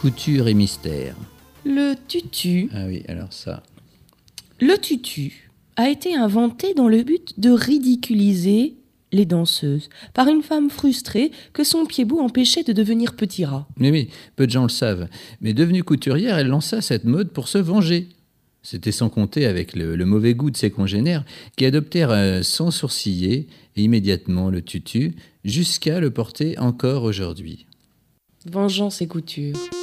couture et mystère. Le tutu. Ah oui, alors ça. Le tutu a été inventé dans le but de ridiculiser les danseuses par une femme frustrée que son pied-bout empêchait de devenir petit rat. Mais oui, peu de gens le savent. Mais devenue couturière, elle lança cette mode pour se venger. C'était sans compter avec le mauvais goût de ses congénères qui adoptèrent sans sourciller immédiatement le tutu jusqu'à le porter encore aujourd'hui. Vengeance et couture.